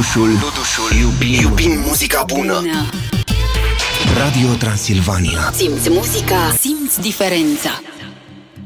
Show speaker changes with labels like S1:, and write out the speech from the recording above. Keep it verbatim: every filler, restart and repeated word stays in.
S1: Dudușul, Dudușul. Iubim, iubim muzica bună. Radio Transilvania.
S2: Simți muzica, simți diferența.